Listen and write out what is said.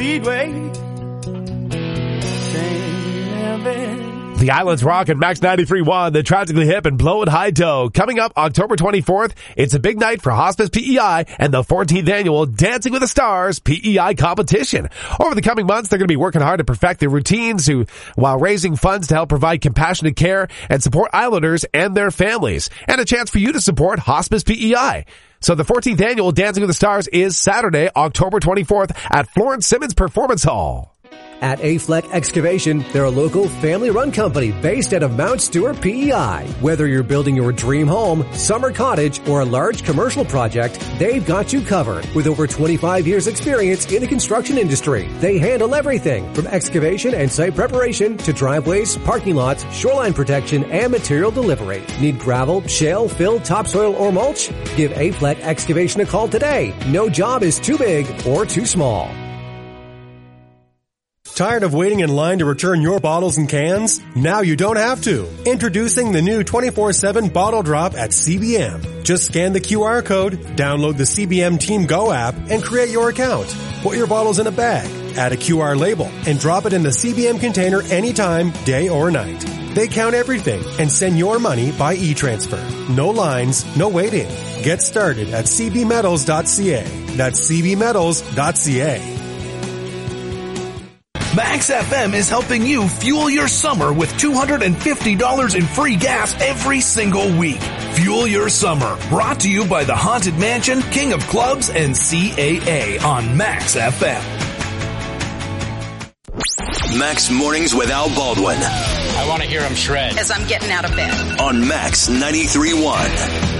Speedway. The Islands Rock and Max 93.1, the Tragically Hip and Blow and High Toe. Coming up October 24th, it's a big night for Hospice PEI and the 14th annual Dancing with the Stars PEI competition. Over the coming months, they're going to be working hard to perfect their routines while raising funds to help provide compassionate care and support Islanders and their families. And a chance for you to support Hospice PEI. So the 14th annual Dancing with the Stars is Saturday, October 24th at Florence Simmons Performance Hall. At Afleck Excavation, they're a local family-run company based out of Mount Stewart, PEI. Whether you're building your dream home, summer cottage, or a large commercial project, they've got you covered. With over 25 years experience in the construction industry, they handle everything from excavation and site preparation to driveways, parking lots, shoreline protection, and material delivery. Need gravel, shale, fill, topsoil, or mulch? Give Afleck Excavation a call today. No job is too big or too small. Tired of waiting in line to return your bottles and cans? Now you don't have to. Introducing the new 24/7 Bottle Drop at CBM. Just scan the QR code, download the CBM Team Go app, and create your account. Put your bottles in a bag, add a QR label, and drop it in the CBM container anytime, day or night. They count everything and send your money by e-transfer. No lines, no waiting. Get started at cbmetals.ca. That's cbmetals.ca. Max FM is helping you fuel your summer with $250 in free gas every single week. Fuel your summer. Brought to you by the Haunted Mansion, King of Clubs, and CAA on Max FM. Max Mornings with Al Baldwin. I want to hear him shred. As I'm getting out of bed. On Max 93.1.